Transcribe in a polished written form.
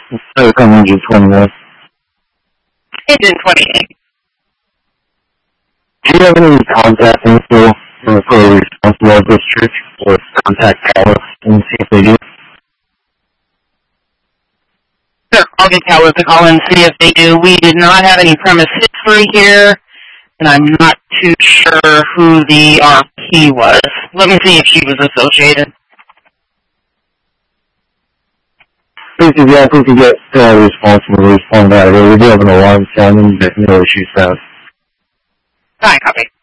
So come engine 21. Engine 28. Do you have any contact info for the responsible of this church or contact Alice and see if they do? Sure, I'll get Callis to call and see if they do. We did not have any premise history here, and I'm not too sure who the RP was. Let me see if she was associated. Please, if we could get responsible to respond out of it. We do have an alarm sounding, but no issues found. Fine, copy.